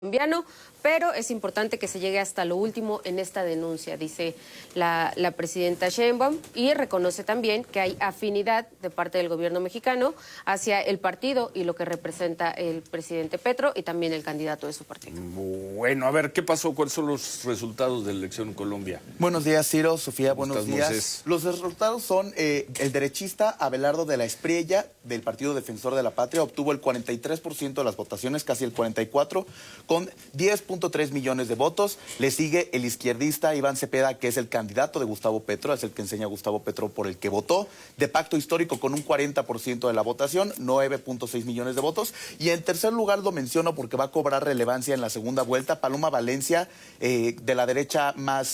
colombiano, pero es importante que se llegue hasta lo último en esta denuncia, dice la presidenta Sheinbaum, y reconoce también que hay afinidad de parte del gobierno mexicano hacia el partido y lo que representa el presidente Petro y también el candidato de su partido. Bueno, a ver, ¿qué pasó? ¿Cuáles son los resultados de la elección en Colombia? Buenos días, Ciro, Sofía, buenos días. Moisés? Los resultados son el derechista Abelardo de la Espriella, del Partido Defensor de la Patria, obtuvo el 43% de las votaciones, casi el 44%, con 10.3 millones de votos. Le sigue el izquierdista Iván Cepeda, que es el candidato de Gustavo Petro, es el que enseña a Gustavo Petro por el que votó, de Pacto Histórico con un 40% de la votación, 9.6 millones de votos. Y en tercer lugar lo menciono porque va a cobrar relevancia en la segunda vuelta, Paloma Valencia, de la derecha más,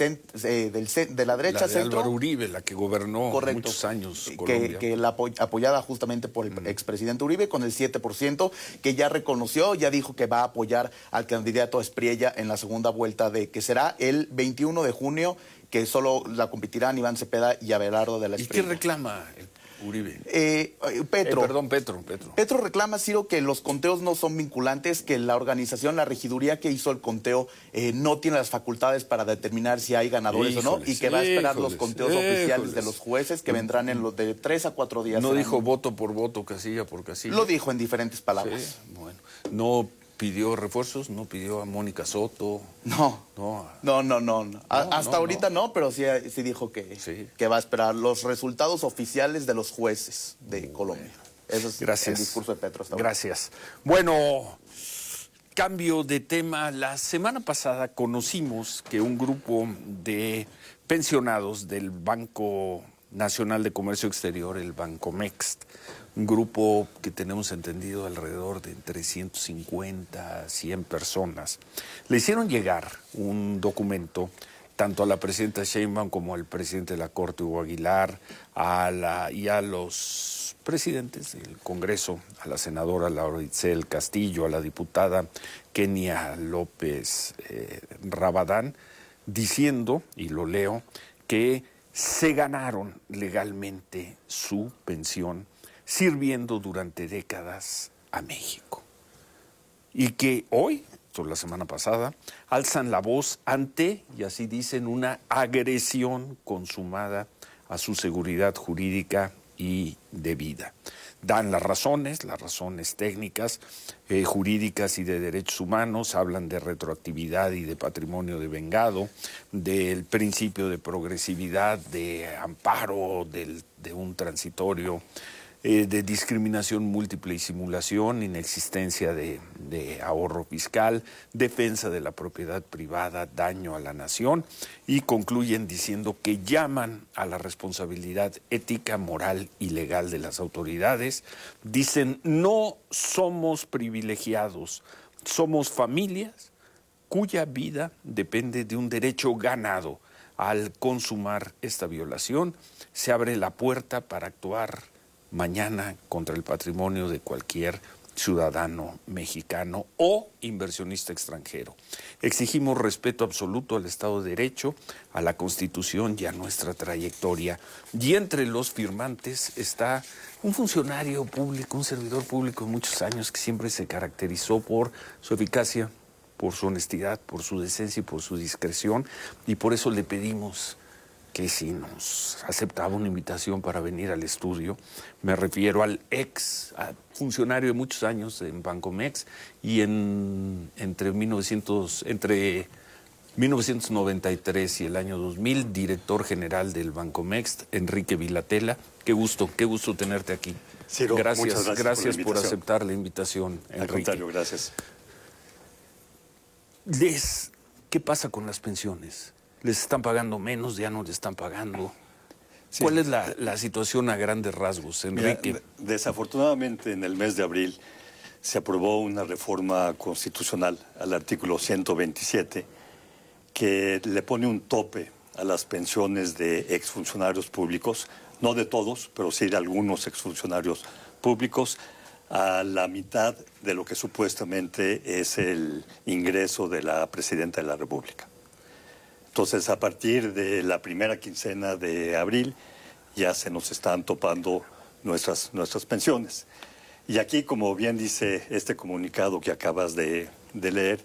de la derecha la de centro. Álvaro Uribe, la que gobernó muchos años Colombia. Que la apoyada justamente por el expresidente Uribe, con el 7%, que ya reconoció, ya dijo que va a apoyar al candidato Espriella en la segunda vuelta, que será el 21 de junio, que solo la competirán Iván Cepeda y Abelardo de la Espriella. ¿Y qué reclama Uribe? Petro. Petro. Petro reclama, Ciro, que los conteos no son vinculantes, que la organización, la regiduría que hizo el conteo no tiene las facultades para determinar si hay ganadores o no, y que va a esperar los conteos oficiales de los jueces que vendrán en los de 3 a 4 días. No dijo voto por voto, casilla por casilla. Lo dijo en diferentes palabras. Sí, bueno. No pidió refuerzos, no pidió a Mónica Soto. No. Hasta ahorita no, pero sí dijo que va a esperar los resultados oficiales de los jueces de Colombia. Ese es el discurso de Petro hasta ahora. Gracias. Bueno, cambio de tema. La semana pasada conocimos que un grupo de pensionados del Banco Nacional de Comercio Exterior, el Bancomext, un grupo que tenemos entendido alrededor de entre 150 a 100 personas, le hicieron llegar un documento tanto a la presidenta Sheinbaum como al presidente de la Corte, Hugo Aguilar, y a los presidentes del Congreso, a la senadora Laura Itzel Castillo, a la diputada Kenia López Rabadán, diciendo, y lo leo, que se ganaron legalmente su pensión sirviendo durante décadas a México. Y que hoy, la semana pasada, alzan la voz ante, y así dicen, una agresión consumada a su seguridad jurídica y de vida. Dan las razones técnicas, jurídicas y de derechos humanos, hablan de retroactividad y de patrimonio devengado, del principio de progresividad, de amparo, de un transitorio, de discriminación múltiple y simulación, inexistencia de ahorro fiscal, defensa de la propiedad privada, daño a la nación, y concluyen diciendo que llaman a la responsabilidad ética, moral y legal de las autoridades. Dicen, no somos privilegiados, somos familias cuya vida depende de un derecho ganado. Al consumar esta violación, se abre la puerta para actuar mañana contra el patrimonio de cualquier ciudadano mexicano o inversionista extranjero. Exigimos respeto absoluto al Estado de Derecho, a la Constitución y a nuestra trayectoria. Y entre los firmantes está un funcionario público, un servidor público de muchos años que siempre se caracterizó por su eficacia, por su honestidad, por su decencia y por su discreción, y por eso le pedimos que si nos aceptaba una invitación para venir al estudio. Me refiero al funcionario de muchos años en Bancomext y entre 1993 y el año 2000, director general del Bancomext, Enrique Vilatela. Qué gusto tenerte aquí. Ciro, muchas gracias por aceptar la invitación, Enrique. Al contrario, gracias. ¿Qué pasa con las pensiones? ¿Les están pagando menos? ¿Ya no les están pagando? Sí. ¿Cuál es la situación a grandes rasgos, Enrique? Mira, desafortunadamente, en el mes de abril se aprobó una reforma constitucional al artículo 127 que le pone un tope a las pensiones de exfuncionarios públicos, no de todos, pero sí de algunos exfuncionarios públicos, a la mitad de lo que supuestamente es el ingreso de la presidenta de la República. Entonces, a partir de la primera quincena de abril, ya se nos están topando nuestras pensiones. Y aquí, como bien dice este comunicado que acabas de de leer